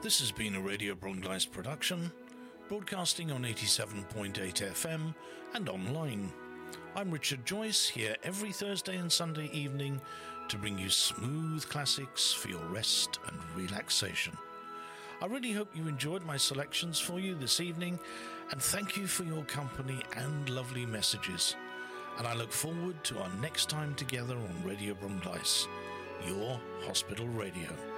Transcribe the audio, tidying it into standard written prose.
This has been a Radio Brongleis production, broadcasting on 87.8 FM and online. I'm Richard Joyce, here every Thursday and Sunday evening to bring you smooth classics for your rest and relaxation. I really hope you enjoyed my selections for you this evening, and thank you for your company and lovely messages. And I look forward to our next time together on Radio Brongleis, your hospital radio.